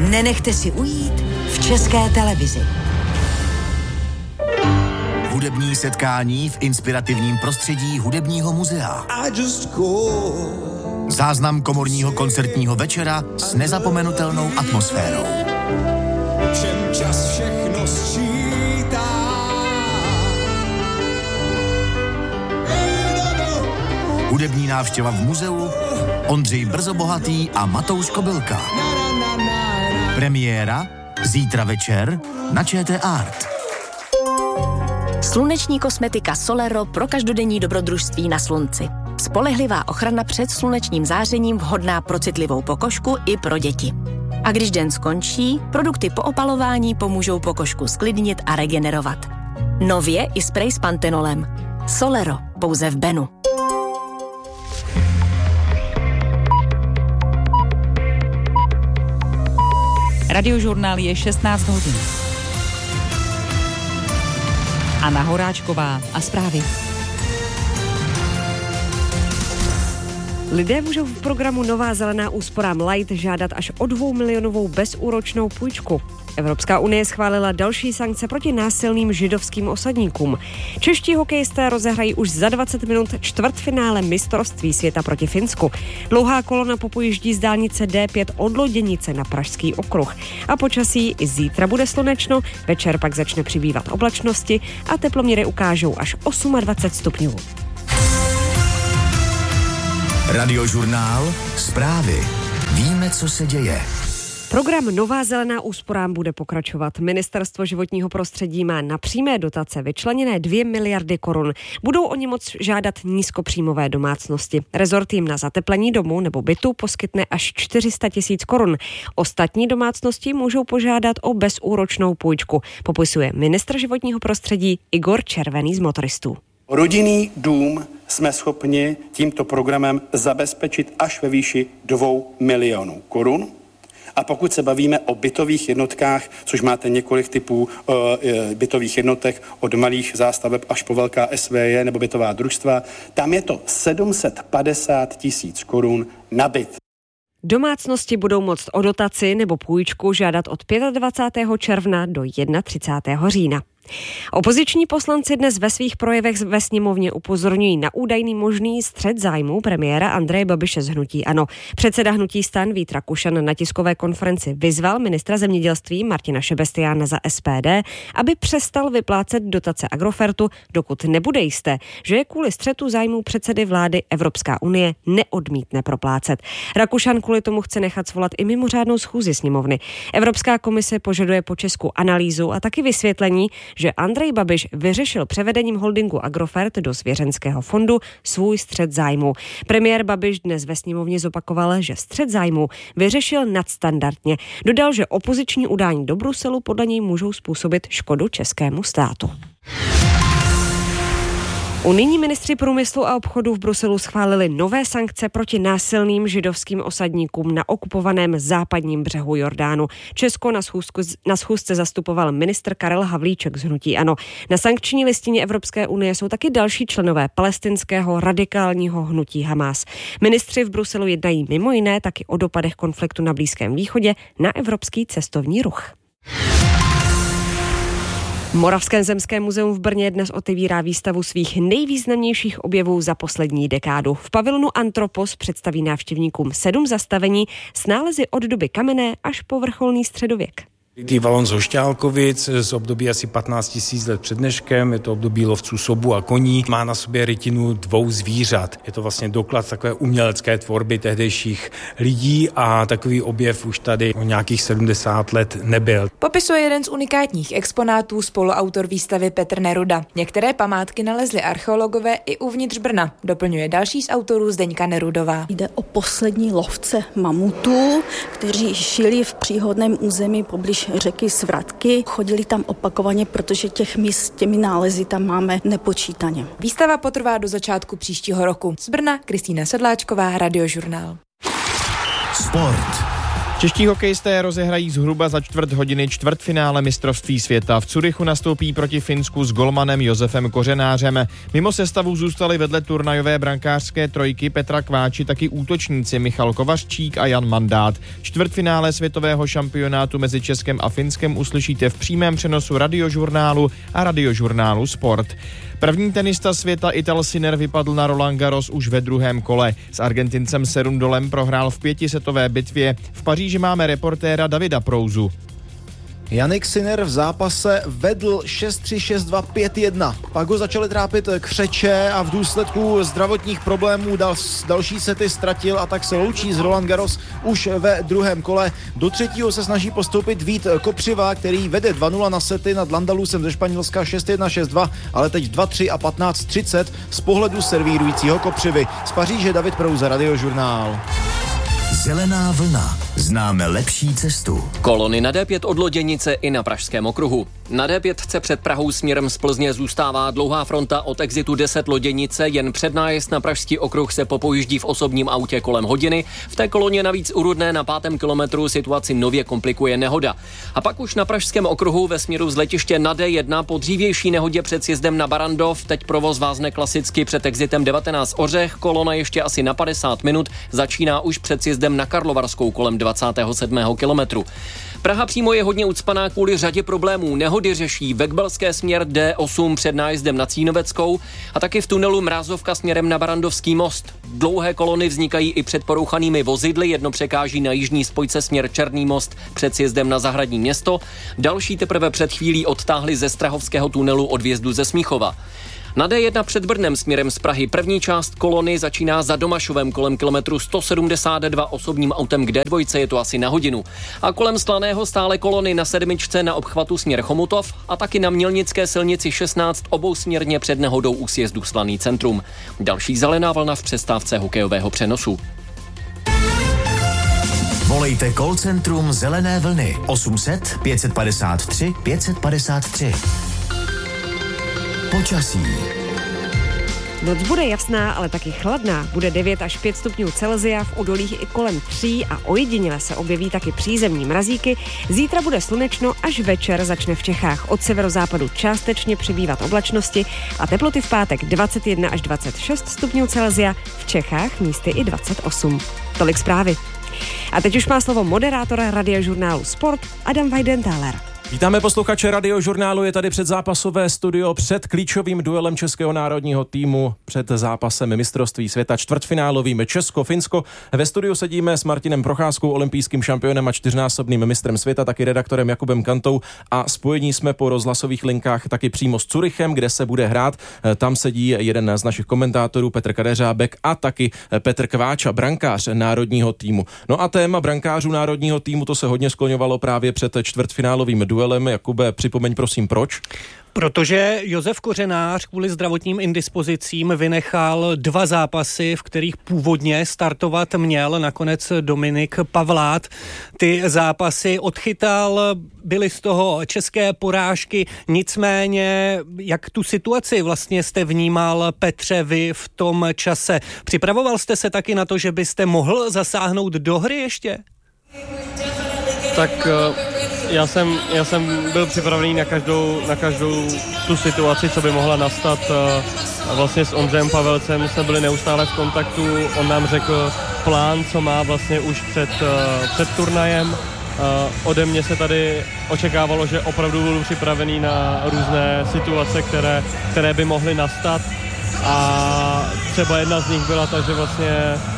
nenechte si ujít v České televizi. Hudební setkání v inspirativním prostředí Hudebního muzea. Záznam komorního koncertního večera s nezapomenutelnou atmosférou. Všem čas všechno sčítá. Hudební návštěva v muzeu, Ondřej Brzobohatý a Matouš Kobylka. Premiéra zítra večer na ČT Art. Sluneční kosmetika Solero pro každodenní dobrodružství na slunci. Spolehlivá ochrana před slunečním zářením vhodná pro citlivou pokožku i pro děti. A když den skončí, produkty po opalování pomůžou pokožku sklidnit a regenerovat. Nově i sprej s pantenolem. Solero, pouze v Benu. Radiožurnál je 16 hodin. Anna Horáčková a zprávy. Lidé můžou v programu Nová zelená úsporám Light žádat až o 2 milionovou bezúročnou půjčku. Evropská unie schválila další sankce proti násilným židovským osadníkům. Čeští hokejisté rozehrají už za 20 minut čtvrtfinále mistrovství světa proti Finsku. Dlouhá kolona popojíždí z dálnice D5 od Loděnice na Pražský okruh. A počasí i zítra bude slunečno, večer pak začne přibývat oblačnosti a teploměry ukážou až 28 stupňů. Radiožurnál, zprávy. Víme, co se děje. Program Nová zelená úsporám bude pokračovat. Ministerstvo životního prostředí má na přímé dotace vyčleněné 2 miliardy korun. Budou o ně moc žádat nízkopříjmové domácnosti. Rezort jim na zateplení domu nebo bytu poskytne až 400 000 korun. Ostatní domácnosti můžou požádat o bezúročnou půjčku, popisuje ministr životního prostředí Igor Červený z Motoristů. Rodinný dům jsme schopni tímto programem zabezpečit až ve výši 2 milionů korun. A pokud se bavíme o bytových jednotkách, což máte několik typů bytových jednotek, od malých zástaveb až po velká SVJ nebo bytová družstva, tam je to 750 000 korun na byt. Domácnosti budou moct o dotaci nebo půjčku žádat od 25. června do 31. října. Opoziční poslanci dnes ve svých projevech ve sněmovně upozorňují na údajný možný střet zájmů premiéra Andreje Babiše z hnutí ANO. Předseda hnutí STAN Vít Rakušan na tiskové konferenci vyzval ministra zemědělství Martina Šebestyána za SPD, aby přestal vyplácet dotace Agrofertu, dokud nebude jisté, že je kvůli střetu zájmů předsedy vlády Evropská unie neodmítne proplácet. Rakušan kvůli tomu chce nechat svolat i mimořádnou schůzi sněmovny. Evropská komise požaduje po Česku analýzu a taky vysvětlení, že Andrej Babiš vyřešil převedením holdingu Agrofert do svěřenského fondu svůj střet zájmu. Premiér Babiš dnes ve sněmovně zopakoval, že střet zájmu vyřešil nadstandardně. Dodal, že opoziční udání do Bruselu podle něj můžou způsobit škodu českému státu. Unijní ministři průmyslu a obchodu v Bruselu schválili nové sankce proti násilným židovským osadníkům na okupovaném západním břehu Jordánu. Česko na schůzce zastupoval ministr Karel Havlíček z hnutí ANO. Na sankční listině Evropské unie jsou taky další členové palestinského radikálního hnutí Hamás. Ministři v Bruselu jednají mimo jiné taky o dopadech konfliktu na Blízkém východě na evropský cestovní ruch. Moravské zemské muzeum v Brně dnes otevírá výstavu svých nejvýznamnějších objevů za poslední dekádu. V pavilonu Antropos představí návštěvníkům 7 zastavení s nálezy od doby kamenné až po vrcholný středověk. Valon z Hošťálkovic z období asi 15 000 let před dneškem, je to období lovců sobu a koní, má na sobě rytinu 2 zvířat. Je to vlastně doklad takové umělecké tvorby tehdejších lidí a takový objev už tady o nějakých 70 let nebyl. Popisuje jeden z unikátních exponátů spoluautor výstavy Petr Neruda. Některé památky nalezli archeologové i uvnitř Brna, doplňuje další z autorů Zdeňka Nerudová. Jde o poslední lovce mamutů, kteří žili v příhodném území poblíž řeky Svratky. Chodili tam opakovaně, protože těch míst těmi nálezy tam máme nepočítaně. Výstava potrvá do začátku příštího roku. Z Brna Kristýna Sedláčková, Radiožurnál. Sport. Čeští hokejisté rozehrají zhruba za čtvrt hodiny čtvrtfinále mistrovství světa. V Curychu nastoupí proti Finsku s golmanem Josefem Kořenářem. Mimo sestavu zůstali vedle turnajové brankářské trojky Petra Kváči taky útočníci Michal Kovařčík a Jan Mandát. Čtvrtfinále světového šampionátu mezi Českem a Finskem uslyšíte v přímém přenosu Radiožurnálu a Radiožurnálu Sport. První tenista světa Ital Sinner vypadl na Roland Garros už ve druhém kole. S Argentincem Cerundolem prohrál v 5setové bitvě. V Paříži máme reportéra Davida Prouzu. Jannik Sinner v zápase vedl 6-3, 6-2, 5-1. Pak ho začaly trápit křeče a v důsledku zdravotních problémů další sety ztratil a tak se loučí z Roland Garros už ve druhém kole. Do třetího se snaží postoupit Vít Kopřiva, který vede 2-0 na sety nad Landalusem ze Španělska 6-1, 6-2, ale teď 2-3 a 15-30 z pohledu servírujícího Kopřivy. Z Paříže David Prouza, Radiožurnál. Zelená vlna. Známe lepší cestu. Kolony na D5 od Loděnice i na Pražském okruhu. Na D5 před Prahou směrem z Plzně zůstává dlouhá fronta od exitu 10 Loděnice, jen před nájezd na Pražský okruh se popojíždí v osobním autě kolem hodiny. V té koloně navíc u Rudné na 5. kilometru situaci nově komplikuje nehoda. A pak už na Pražském okruhu ve směru z letiště na D1 po dřívější nehodě před sjezdem na Barandov teď provoz vázne klasicky před exitem 19 Ořech. Kolona ještě asi na 50 minut začíná už před sjezdem na Karlovarskou kolem 27. kilometru. Praha přímo je hodně ucpaná kvůli řadě problémů. Nehody řeší Vekbelské směr D8 před nájezdem na Cínoveckou a taky v tunelu Mrázovka směrem na Barandovský most. Dlouhé kolony vznikají i před porouchanými vozidly, jedno překáží na jižní spojce směr Černý most před sjezdem na Zahradní Město, další teprve před chvílí odtáhli ze Strahovského tunelu od vjezdu ze Smíchova. Na D1 před Brnem směrem z Prahy první část kolony začíná za Domašovem kolem kilometru 172 osobním autem k D2, je to asi na hodinu. A kolem Slaného stále kolony na 7 na obchvatu směr Chomutov a taky na Mělnické silnici 16 obousměrně před nehodou u sjezdu Slaný centrum. Další zelená vlna v přestávce hokejového přenosu. Volejte call centrum Zelené vlny 800 553 553. Počasí. Noc bude jasná, ale taky chladná. Bude 9 až 5 stupňů Celsia, v údolích i kolem 3 a ojediněle se objeví taky přízemní mrazíky. Zítra bude slunečno, až večer začne v Čechách od severozápadu částečně přibývat oblačnosti a teploty v pátek 21 až 26 stupňů Celsia, v Čechách místy i 28. Tolik zprávy. A teď už má slovo moderátor Radiožurnálu Sport Adam Weidenthaler. Vítáme posluchače Radiožurnálu, je tady předzápasové studio před klíčovým duelem českého národního týmu, před zápasem mistrovství světa čtvrtfinálovým Česko-Finsko. Ve studiu sedíme s Martinem Procházkou, olympijským šampionem a 4násobným mistrem světa, taky redaktorem Jakubem Kantou a spojení jsme po rozhlasových linkách taky přímo s Curychem, kde se bude hrát. Tam sedí jeden z našich komentátorů Petr Kadeřábek a taky Petr Kváča, brankář národního týmu. No a téma brankářů národního týmu, to se hodně skloňovalo právě před čtvrtfinálovým duelem. Jakube, připomeň prosím proč? Protože Josef Kořenář kvůli zdravotním indispozicím vynechal 2 zápasy, v kterých původně startovat měl nakonec Dominik Pavlát. Ty zápasy odchytal, byly z toho české porážky, nicméně jak tu situaci vlastně jste vnímal, Petře, vy v tom čase? Připravoval jste se taky na to, že byste mohl zasáhnout do hry ještě? Tak já jsem byl připravený na každou tu situaci, co by mohla nastat. Vlastně s Ondřejem Pavelcem jsme byli neustále v kontaktu, on nám řekl plán, co má vlastně už před turnajem. Ode mě se tady očekávalo, že opravdu budu připravený na různé situace, které by mohly nastat. A třeba jedna z nich byla ta, že vlastně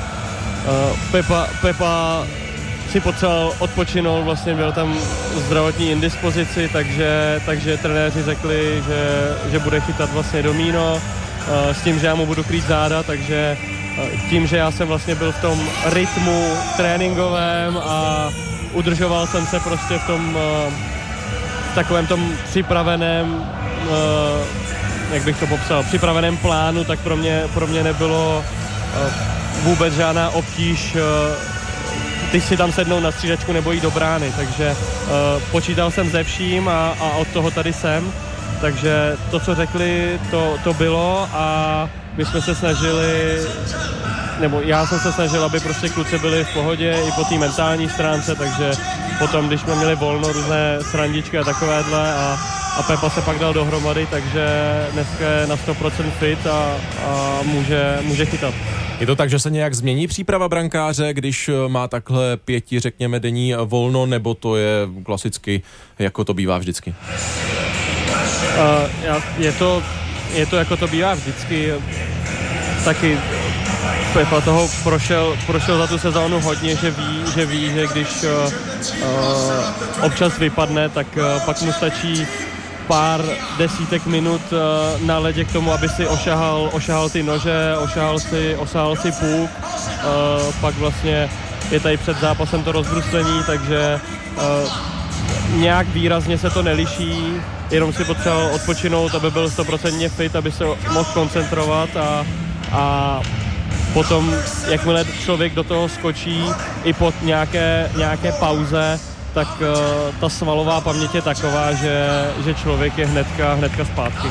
Pepa si potřeboval odpočinout, vlastně byl tam zdravotní indispozici, takže trenéři řekli, že bude chytat vlastně domíno s tím, že já mu budu krýt záda, takže tím, že já jsem vlastně byl v tom rytmu tréninkovém a udržoval jsem se prostě v tom takovém tom připraveném, jak bych to popsal, připraveném plánu, tak pro mě nebylo vůbec žádná obtíž ty si tam sednou na střídačku nebo jít do brány, takže počítal jsem ze vším a od toho tady jsem. takže to, co řekli, to bylo a my jsme se snažili, nebo já jsem se snažil, aby prostě kluci byli v pohodě i po té mentální stránce, takže potom, když jsme měli volno, různé srandičky a takovéhle a Pepa se pak dal dohromady, takže dneska je na 100% fit a může chytat. Je to tak, že se nějak změní příprava brankáře, když má takhle 5, řekněme, denní volno, nebo to je klasicky, jako to bývá vždycky? Je to jako to bývá vždycky. Taky Pepa toho prošel za tu sezónu hodně, že ví, že když občas vypadne, tak pak mu stačí pár desítek minut na ledě k tomu, aby si ošahal ty nože, osahal si půk, pak vlastně je tady před zápasem to rozbruslení, takže nějak výrazně se to neliší, jenom si potřeboval odpočinout, aby byl 100% fit, aby se mohl koncentrovat a potom, jakmile člověk do toho skočí i pod nějaké pauze, tak ta svalová paměť je taková, že člověk je hnedka zpátky.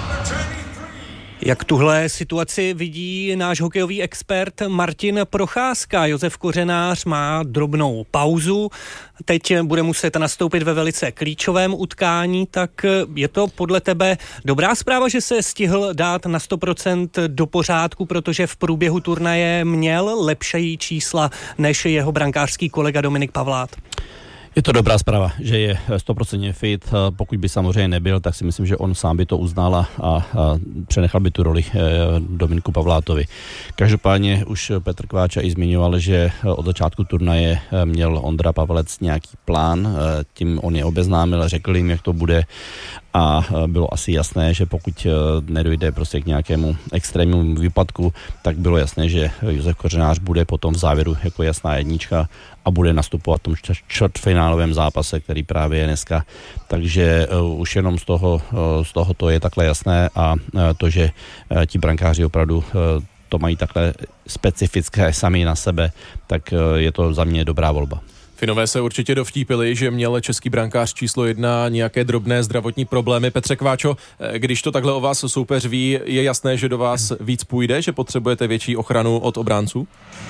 Jak tuhle situaci vidí náš hokejový expert Martin Procházka? Josef Kořenář má drobnou pauzu, teď bude muset nastoupit ve velice klíčovém utkání, tak je to podle tebe dobrá zpráva, že se stihl dát na 100% do pořádku, protože v průběhu turnaje měl lepší čísla než jeho brankářský kolega Dominik Pavlát? Je to dobrá zpráva, že je 100% fit. Pokud by samozřejmě nebyl, tak si myslím, že on sám by to uznal a přenechal by tu roli Dominiku Pavlátovi. Každopádně už Petr Kváča i zmiňoval, že od začátku turnaje měl Ondra Pavelec nějaký plán, tím on je obeznámil, řekl jim, jak to bude a bylo asi jasné, že pokud nedojde prostě k nějakému extrémnímu výpadku, tak bylo jasné, že Josef Kořenář bude potom v závěru jako jasná jednička a bude nastupovat v tom čtvrtfinálovém zápase, který právě je dneska. Takže už jenom z toho to je takhle jasné a to, že ti brankáři opravdu to mají takhle specifické sami na sebe, tak je to za mě dobrá volba. Finové se určitě dovtípili, že měl český brankář číslo 1 nějaké drobné zdravotní problémy. Petře Kváčo, když to takhle o vás soupeř ví, je jasné, že do vás víc půjde, že potřebujete větší ochranu od obránců?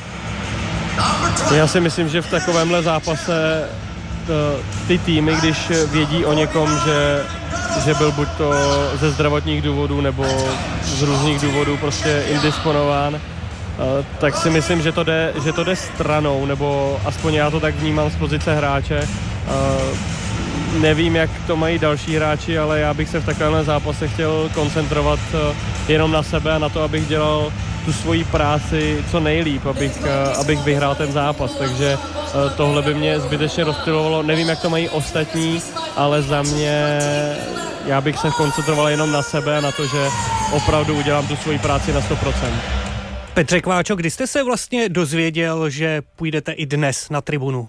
Já si myslím, že v takovémhle zápase ty týmy, když vědí o někom, že byl buď to ze zdravotních důvodů nebo z různých důvodů prostě indisponován, tak si myslím, že to jde stranou, nebo aspoň já to tak vnímám z pozice hráče. Nevím, jak to mají další hráči, ale já bych se v takovémhle zápase chtěl koncentrovat jenom na sebe a na to, abych dělal tu svoji práci co nejlíp, abych vyhrál ten zápas, takže tohle by mě zbytečně rozptylovalo. Nevím, jak to mají ostatní, ale za mě já bych se koncentroval jenom na sebe a na to, že opravdu udělám tu svoji práci na 100%. Petře Kváčo, kdy jste se vlastně dozvěděl, že půjdete i dnes na tribunu?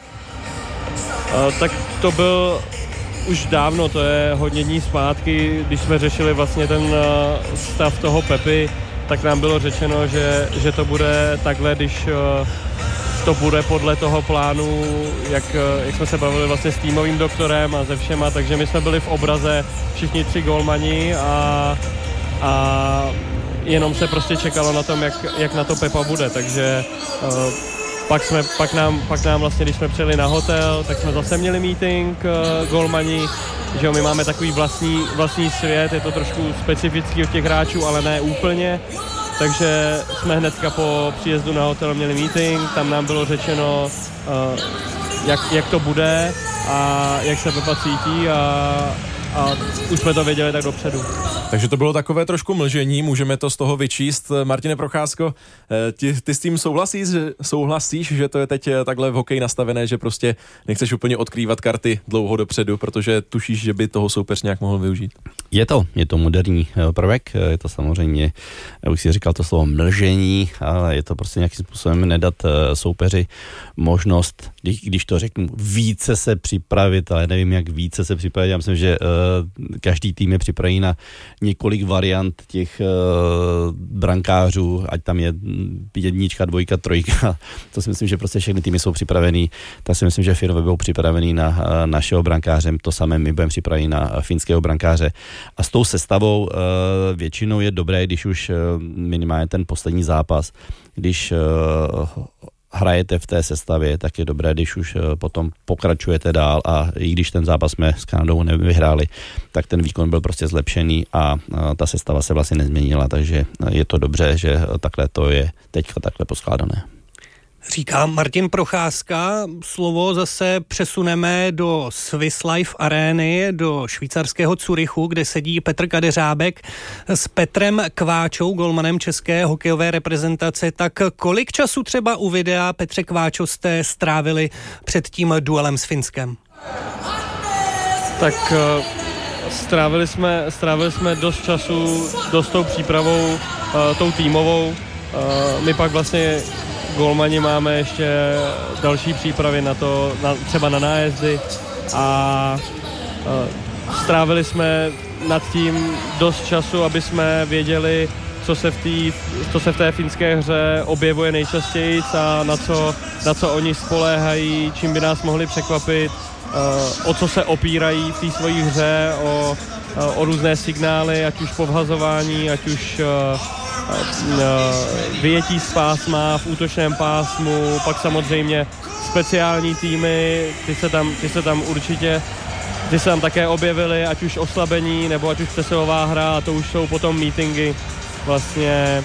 Tak to byl už dávno, to je hodně dní zpátky, když jsme řešili vlastně ten stav toho Pepy, tak nám bylo řečeno, že to bude takhle, když to bude podle toho plánu, jak jsme se bavili vlastně s týmovým doktorem a se všema, takže my jsme byli v obraze všichni 3 gólmani a jenom se prostě čekalo na tom, jak na to Pepa bude, takže pak nám vlastně, když jsme přijeli na hotel, tak jsme zase měli meeting, gólmani, že jo, my máme takový vlastní svět, je to trošku specifický od těch hráčů, ale ne úplně, takže jsme hnedka po příjezdu na hotel měli meeting, tam nám bylo řečeno, jak to bude a jak se Pepa cítí a už jsme to věděli tak dopředu. Takže to bylo takové trošku mlžení, můžeme to z toho vyčíst. Martine Procházko, ty s tím souhlasíš, že to je teď takhle v hokeji nastavené, že prostě nechceš úplně odkrývat karty dlouho dopředu, protože tušíš, že by toho soupeř nějak mohl využít? Je to moderní prvek, je to samozřejmě, já už si říkal to slovo mlžení, ale je to prostě nějakým způsobem nedat soupeři možnost když to řeknu, více se připravit, ale nevím, jak více se připravit. Já myslím, že každý tým je připravený na několik variant těch brankářů, ať tam je 1, 2, 3. To si myslím, že prostě všechny týmy jsou připravený. Tak si myslím, že Finové budou připravený na našeho brankáře, to samé my budeme připraveni na finského brankáře. A s tou sestavou většinou je dobré, když už minimálně ten poslední zápas, když hrajete v té sestavě, tak je dobré, když už potom pokračujete dál a i když ten zápas jsme s Kanadou nevyhráli, tak ten výkon byl prostě zlepšený a ta sestava se vlastně nezměnila, takže je to dobře, že takhle to je teďka takhle poskládané. Říká Martin Procházka. Slovo zase přesuneme do Swiss Life Areny, do švýcarského Curychu, kde sedí Petr Kadeřábek s Petrem Kváčou, golmanem české hokejové reprezentace. Tak kolik času třeba u videa, Petře Kváčo, jste strávili před tím duelem s Finskem? Tak strávili jsme dost času, dost tou přípravou, tou týmovou. My pak vlastně golmani máme ještě další přípravy na to, třeba na nájezdy a strávili jsme nad tím dost času, aby jsme věděli, co se v té finské hře objevuje nejčastěji a na co oni spoléhají, čím by nás mohli překvapit, o co se opírají v té svojí hře, o různé signály, ať už povhazování, ať už vyjetí z pásma v útočném pásmu, pak samozřejmě speciální týmy, ty se tam také objevily, ať už oslabení, nebo ať už přesilová hra, a to už jsou potom meetingy vlastně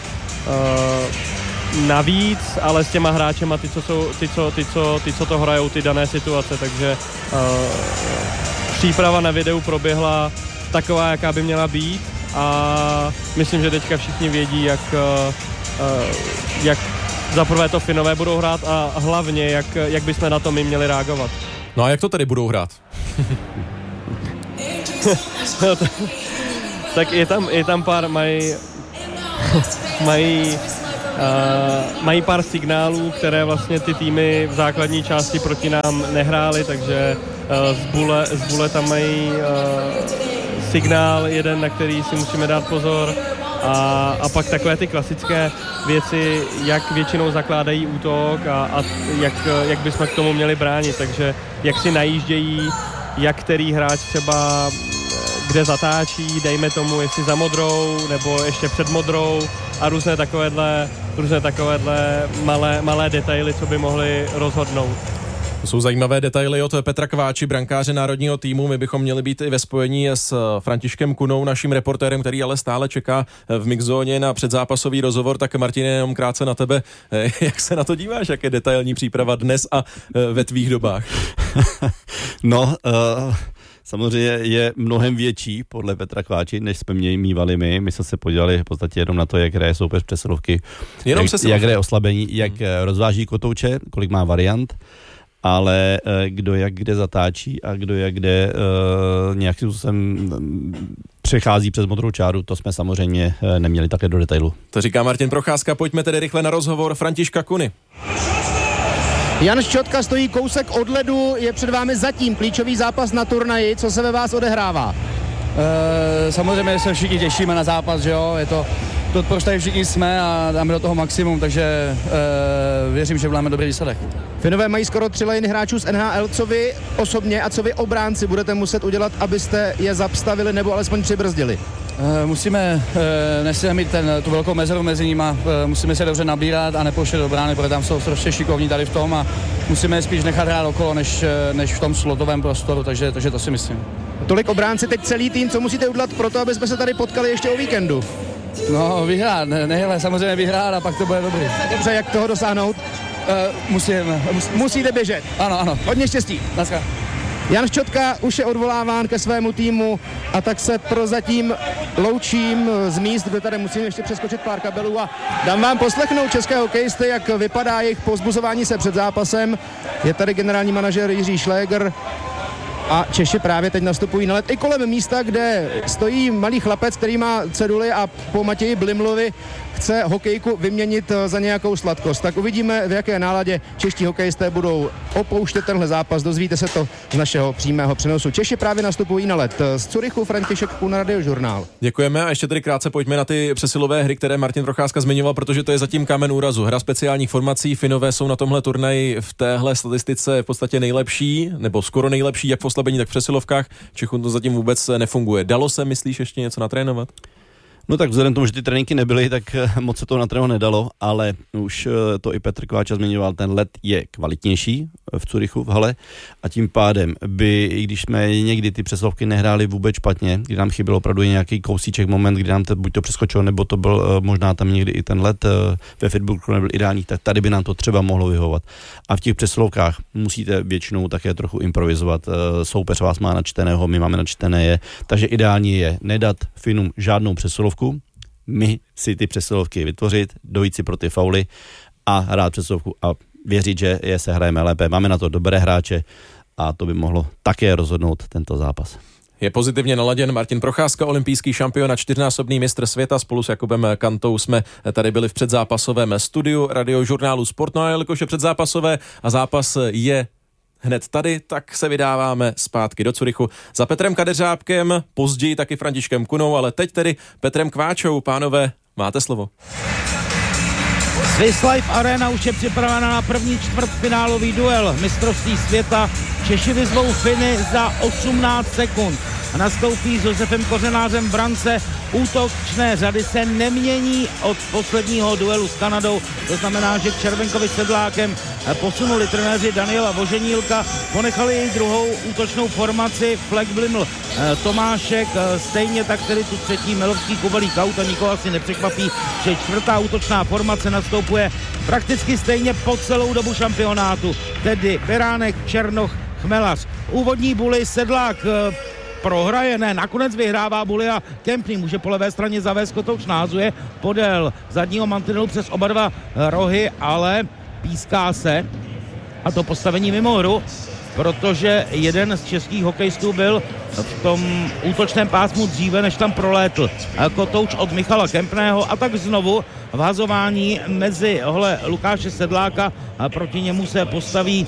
navíc, ale s těma hráčema, ty, co to hrajou, ty dané situace, takže příprava na videu proběhla taková, jaká by měla být. A myslím, že teďka všichni vědí, jak zaprvé to Finové budou hrát a hlavně, jak bychom na to my měli reagovat. No a jak to tedy budou hrát? Tak je tam pár, mají pár signálů, které vlastně ty týmy v základní části proti nám nehrály, takže z Bule tam mají signál jeden, na který si musíme dát pozor a pak takové ty klasické věci, jak většinou zakládají útok a jak bychom k tomu měli bránit, takže jak si najíždějí, jak který hráč třeba kde zatáčí, dejme tomu, jestli za modrou nebo ještě před modrou a různé takovéhle malé detaily, co by mohly rozhodnout. To jsou zajímavé detaily od Petra Kváči, brankáře národního týmu. My bychom měli být i ve spojení s Františkem Kunou, naším reportérem, který ale stále čeká v mixzóně na předzápasový rozhovor. Tak Martine, jenom krátce na tebe. Jak se na to díváš? Jak je detailní příprava dnes a ve tvých dobách? Samozřejmě je mnohem větší podle Petra Kváči, než jsme mívali my. My jsme se podívali v podstatě jenom na to, jak hraje soupeř přesilovky, jak hraje oslabení, jak rozváží kotouče, kolik má variant, ale kdo jak kde zatáčí a kdo jak kde nějakým způsobem přechází přes modrou čáru, to jsme samozřejmě neměli také do detailu. To říká Martin Procházka, pojďme tedy rychle na rozhovor Františka Kuny. Jan Ščotka stojí kousek od ledu, je před vámi zatím klíčový zápas na turnaji, co se ve vás odehrává? Samozřejmě se všichni těšíme na zápas, že jo, je to proč tady všichni jsme a dáme do toho maximum, takže věřím, že máme dobrý výsledek. Finové mají skoro 3 liny hráčů z NHL, co vy osobně a co vy obránci budete muset udělat, abyste je zastavili nebo alespoň přibrzdili? Nesmíme mít tu velkou mezeru mezi nimi, musíme se dobře nabírat a nepouštět do brány, protože tam jsou strašně šikovní tady v tom a musíme je spíš nechat hrát okolo, než v tom slotovém prostoru, takže to si myslím. Tolik obránci, teď celý tým, co musíte udělat pro to, aby jsme se tady potkali ještě o víkendu? No, vyhrát, samozřejmě vyhrát a pak to bude dobrý. Dobře, jak toho dosáhnout? Musíte běžet. Ano. Hodně štěstí. Dneska. Jan Ščotka už je odvoláván ke svému týmu a tak se prozatím loučím z míst, kde tady musím ještě přeskočit pár kabelů a dám vám poslechnout české hokejisty, jak vypadá jejich povzbuzování se před zápasem. Je tady generální manažer Jiří Šléger a Češi právě teď nastupují na led i kolem místa, kde stojí malý chlapec, který má ceduly a po Matěji Blimlovi chce hokejku vyměnit za nějakou sladkost. Tak uvidíme, v jaké náladě čeští hokejisté budou opouštět tenhle zápas. Dozvíte se to z našeho přímého přenosu. Češi právě nastupují na led. Z Curychu František Kuna, Radiožurnál. Děkujeme a ještě tedy krátce pojďme na ty přesilové hry, které Martin Procházka zmiňoval, protože to je zatím kámen úrazu. Hra speciálních formací, Finové jsou na tomhle turnaji v téhle statistice v podstatě nejlepší, nebo skoro nejlepší, jak v oslabení, tak v přesilovkách. Čechům to zatím vůbec nefunguje. Dalo se, myslíš, ještě něco natrénovat? No tak vzhledem k tomu, že ty tréninky nebyly, tak moc se to natrénovat nedalo, ale už to i Petr Kváča zmiňoval, ten led je kvalitnější v Curychu v hale a tím pádem by, i když jsme někdy ty přesilovky nehráli vůbec špatně, kdy nám chyběl opravdu nějaký kousíček moment, kdy nám to buď to přeskočilo, nebo to byl možná tam někdy i ten led ve Fitburgu nebyl ideální, tak tady by nám to třeba mohlo vyhovovat. A v těch přesilovkách musíte většinou také trochu improvizovat. Soupeř vás má načteného, my máme načtené je, takže ideální je nedat Finům žádnou přesilovku, my si ty přesilovky vytvořit, dojít si pro ty fauly a hrát přesilovku a věřit, že je se hrajeme lépe. Máme na to dobré hráče a to by mohlo také rozhodnout tento zápas. Je pozitivně naladěn Martin Procházka, olympijský šampion a 4násobný mistr světa. Spolu s Jakubem Kantou jsme tady byli v předzápasovém studiu Radiožurnálu Sport. No a jelikož je předzápasové a zápas je hned tady, tak se vydáváme zpátky do Curychu za Petrem Kadeřábkem, později taky Františkem Kunou, ale teď tedy Petrem Kváčou. Pánové, máte slovo. Swiss Life Arena už je připravena na první čtvrtfinálový duel mistrovství světa. Češi vyzvou Finy za 18 sekund. Nastoupí s Josefem Kořenářem v brance. Útočné řady se nemění od posledního duelu s Kanadou. To znamená, že k Červenkovi Sedlákem posunuli trenéři Daniela Voženílka, ponechali jej druhou útočnou formaci Fleck, Bliml, Tomášek, stejně tak tedy tu třetí Milovský, Kubelík, Kaut a nikoho asi nepřekvapí, že čtvrtá útočná formace nastoupuje prakticky stejně po celou dobu šampionátu, tedy Beránek, Černoch, Chmelař. Úvodní buly Sedlák prohraje, ne, nakonec vyhrává buly a Kempný může po levé straně zavést, Kotouč nahazuje podél zadního mantinelu přes oba dva rohy, ale píská se a to postavení mimo hru, protože jeden z českých hokejistů byl v tom útočném pásmu dříve, než tam prolétl Kotouč od Michala Kempného a tak znovu vhazování mezi Lukáše Sedláka a proti němu se postaví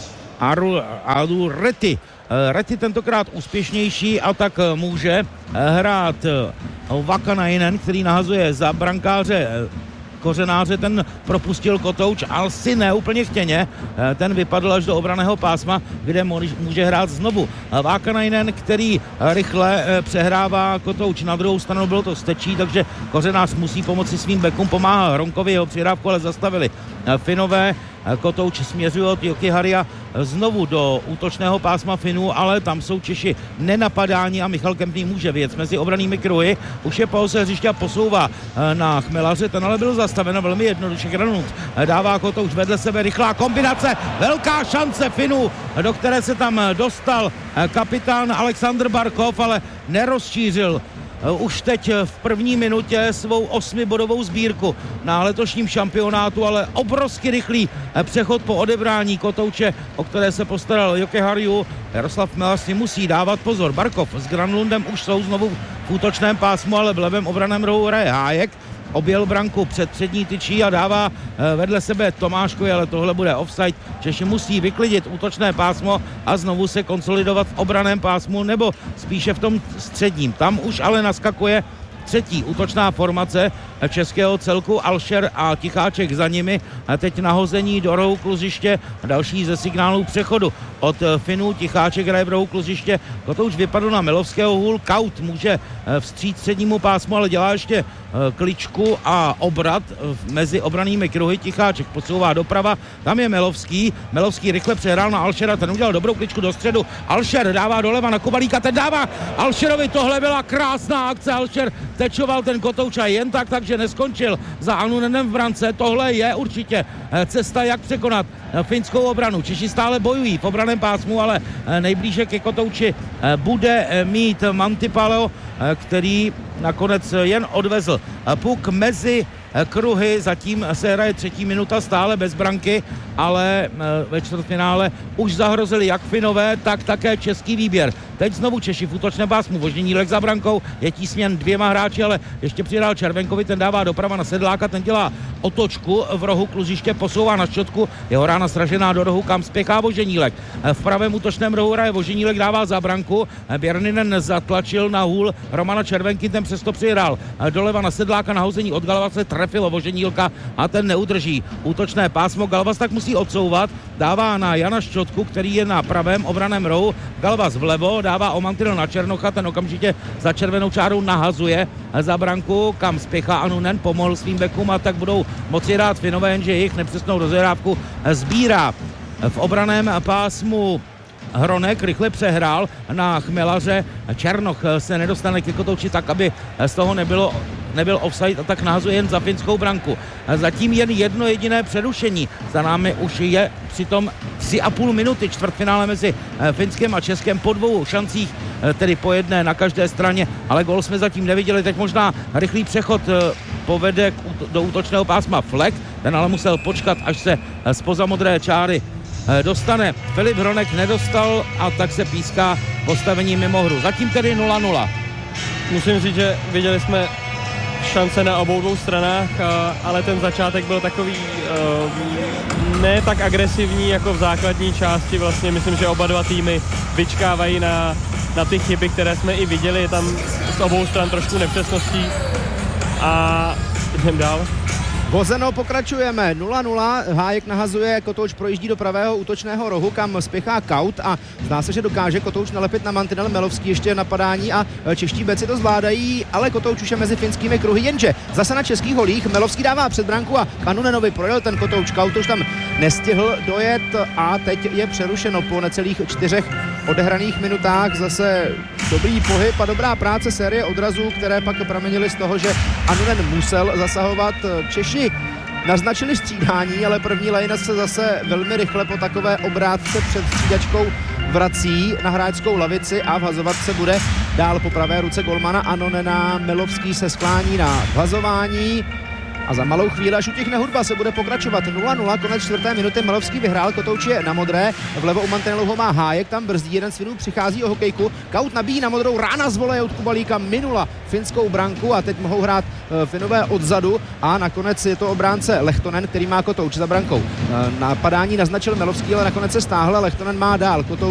Aru Rety. Rety tentokrát úspěšnější a tak může hrát Vakanainen, který nahazuje za brankáře Kořenáře, ten propustil Kotouč, ale si ne úplně chtěně, ten vypadl až do obranného pásma, kde může hrát znovu Vakanainen, který rychle přehrává Kotouč na druhou stranu, bylo to stečí, takže Kořenář musí pomoci svým bekům, pomáhá Hronkovi, jeho přihrávku ale zastavili Finové. Kotouč směřuje od Jokiharja znovu do útočného pásma Finů, ale tam jsou Češi nenapadáni a Michal Kempný může věc mezi obranými kruhy. Už je po hřiště a posouvá na Chmelaře, ten ale byl zastaven velmi jednoduše. Granut dává Kotouč vedle sebe, rychlá kombinace, velká šance Finů, do které se tam dostal kapitán Aleksandr Barkov, ale nerozšířil už teď v první minutě svou 8bodovou sbírku na letošním šampionátu, ale obrovsky rychlý přechod po odebrání Kotouče, o které se postaral Jokiharju. Jaroslav Chmelař si musí dávat pozor. Barkov s Granlundem už jsou znovu v útočném pásmu, ale v levém obraném rohu hraje Hájek. Objel branku před přední tyčí a dává vedle sebe Tomáškovi, ale tohle bude offside. Češi musí vyklidit útočné pásmo a znovu se konsolidovat v obraném pásmu, nebo spíše v tom středním. Tam už ale naskakuje třetí útočná formace českého celku, Alšer a Ticháček za nimi. A teď nahození do rohu kluziště, další ze signálů přechodu od Finů. Ticháček hraje v rohu kluziště, Kotouč vypadl na Milovského, hůl, Kaut může vstříct střednímu pásmu, ale dělá ještě kličku a obrat mezi obranými kruhy. Ticháček posouvá doprava, tam je Milovský rychle přehrál na Alšera, ten udělal dobrou kličku do středu, Alšer dává doleva na Kubalíka, ten dává Alšerovi, tohle byla krásná akce, Alšer tečoval ten Kotouča jen tak, takže neskončil za Anunenem v brance. Tohle je určitě cesta, jak překonat finskou obranu. Češi stále bojují v obraném pásmu, ale nejblíže ke Kotouči bude mít Mantipalo, který nakonec jen odvezl puk mezi kruhy, zatím se hraje 3. minuta stále bez branky, ale ve čtvrtfinále už zahrozili jak Finové, tak také český výběr. Teď znovu Češi v útočném pásmu, Vožděnílek za brankou, je tísněn 2 hráči, ale ještě přidal Červenkovi, ten dává doprava na Sedláka, ten dělá otočku v rohu kluziště, posouvá na šťotku, jeho rána sražená do rohu, kam spěchá Vožděnílek. V pravém útočném rohu hraje Vožděnílek, dává za branku, Bjerninen zatlačil na hůl Romana Červenky, ten přesto přidal doleva na Sedláka, nahození od Galvace trefilo Vožděnílka a ten neudrží útočné pásmo. Galvas tak musí odsouvat, dává na Jana Šťotku, který je na pravém obraném rohu, Galvas vlevo, dává o mantinel na Černocha, ten okamžitě za červenou čárou nahazuje za branku, kam spěchá Anunen, pomohl svým bekům a tak budou moci hrát Finové, jenže jejich nepřesnou rozehrávku sbírá. V obraném pásmu Hronek rychle přehrál na Chmelaře, Černoch se nedostane ke kotouči tak, aby z toho nebyl offside a tak nahazuje jen za finskou branku. Zatím jen jedno jediné přerušení. Za námi už je přitom 3,5 minuty čtvrtfinále mezi Finskem a Českem po 2 šancích, tedy po jedné na každé straně, ale gól jsme zatím neviděli. Teď možná rychlý přechod povede do útočného pásma Fleck, ten ale musel počkat, až se zpoza modré čáry dostane. Filip Hronek nedostal a tak se píská postavení mimo hru. Zatím tedy 0-0. Musím říct, že viděli jsme šance na obou dvou stranách, ale ten začátek byl takový ne tak agresivní jako v základní části. Vlastně myslím, že oba dva týmy vyčkávají na ty chyby, které jsme i viděli. Je tam z obou stran trošku nepřesností a jdem dál. Vozeno, pokračujeme, 0-0, Hájek nahazuje, Kotouč projíždí do pravého útočného rohu, kam spěchá Kaut a zdá se, že dokáže Kotouč nalepit na mantinel, Melovský ještě napadání a čeští beci to zvládají, ale Kotouč už je mezi finskými kruhy, jenže zase na českých holích, Melovský dává před branku a Kanunenovi projel ten Kotouč, Kaut už tam nestihl dojet a teď je přerušeno po necelých 4 odehraných minutách, zase dobrý pohyb a dobrá práce série odrazů, které pak pramenily z toho, že Anunen musel zasahovat. Češi naznačili střídání, ale první lejna se zase velmi rychle po takové obrátce před střídačkou vrací na hráčskou lavici a vhazovat se bude dál po pravé ruce golmana Anunena. Melovský se sklání na vhazování a za malou chvíli, až utihne hudba, se bude pokračovat 0-0, konec 4. minuty, Melovský vyhrál, Kotouč je na modré, vlevo u mantinelu ho má Hájek, tam brzdí, jeden z Finů přichází o hokejku, Kaut nabíjí na modrou, rána z voleje od Kubalíka minula finskou branku a teď mohou hrát Finové odzadu a nakonec je to obránce Lehtonen, který má Kotouč za brankou. Napadání naznačil Melovský, ale nakonec se stáhl a Lehtonen má dál. Kotouč